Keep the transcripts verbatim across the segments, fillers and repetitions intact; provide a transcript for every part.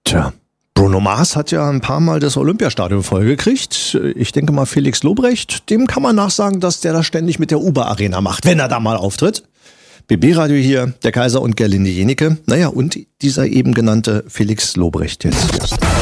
Tja, Bruno Mars hat ja ein paar Mal das Olympiastadion vollgekriegt. Ich denke mal, Felix Lobrecht, dem kann man nachsagen, dass der das ständig mit der Uber Arena macht, wenn er da mal auftritt. B B-Radio hier, der Kaiser und Gerlinde Jenike. Naja, und dieser eben genannte Felix Lobrecht jetzt.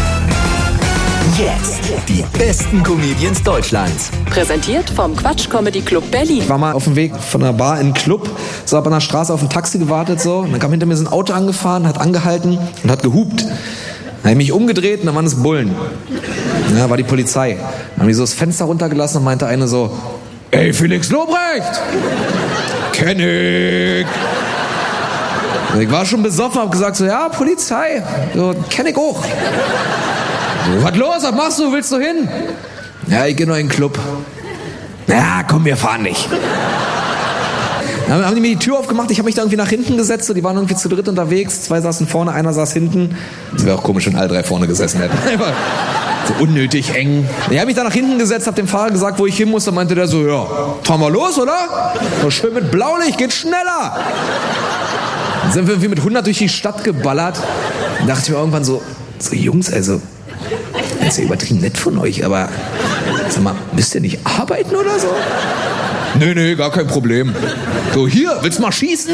Jetzt die besten Comedians Deutschlands. Präsentiert vom Quatsch Comedy Club Berlin. Ich war mal auf dem Weg von der Bar in den Club, so hab an der Straße auf ein Taxi gewartet so, und dann kam hinter mir so ein Auto angefahren, hat angehalten und hat gehupt. Dann habe ich mich umgedreht und dann waren es Bullen. Ja, war die Polizei. Dann haben die so das Fenster runtergelassen und meinte eine so: Ey, Felix Lobrecht! Kenn ich! Und ich war schon besoffen, hab gesagt so: Ja, Polizei, so, kenn ich auch. So, was los, was machst du, willst du hin? Ja, ich geh nur in den Club. Ja, komm, wir fahren nicht. Dann haben die mir die Tür aufgemacht, ich habe mich da irgendwie nach hinten gesetzt, so, die waren irgendwie zu dritt unterwegs, zwei saßen vorne, einer saß hinten. Das wäre auch komisch, wenn alle drei vorne gesessen hätten. So unnötig eng. Ich habe mich da nach hinten gesetzt, habe dem Fahrer gesagt, wo ich hin muss, dann meinte der so: Ja, fahren wir los, oder? So schön mit Blaulicht, geht schneller. Dann sind wir irgendwie mit hundert durch die Stadt geballert. Dann dachte ich mir irgendwann so, so Jungs, also, das ist ja übertrieben nett von euch, aber sag mal, müsst ihr nicht arbeiten oder so? Nee, nee, gar kein Problem. So, hier, willst du mal schießen?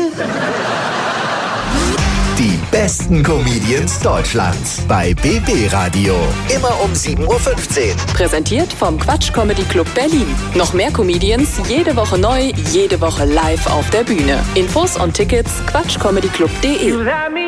Die besten Comedians Deutschlands bei B B-Radio. Immer um sieben Uhr fünfzehn. Präsentiert vom Quatsch Comedy Club Berlin. Noch mehr Comedians, jede Woche neu, jede Woche live auf der Bühne. Infos und Tickets quatschcomedyclub punkt de.